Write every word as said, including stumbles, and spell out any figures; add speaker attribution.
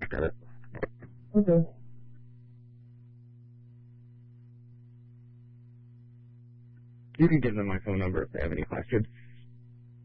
Speaker 1: Got it.
Speaker 2: Okay.
Speaker 1: You can give them my phone number if they have any questions.